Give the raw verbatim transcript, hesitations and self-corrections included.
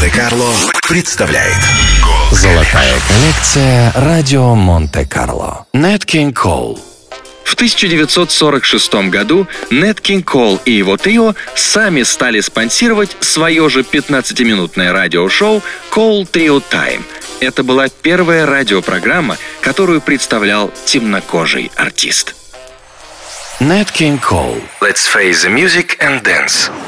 Монте-Карло представляет Золотая коллекция «Радио Монте-Карло». Нэт Кинг Кол. В тысяча девятьсот сорок шестом году Нэт Кинг Кол и его трио сами стали спонсировать свое же пятнадцатиминутное радиошоу Cole Trio Time. Это была первая радиопрограмма, которую представлял темнокожий артист. Нэт Кинг Кол. Let's face the music and dance.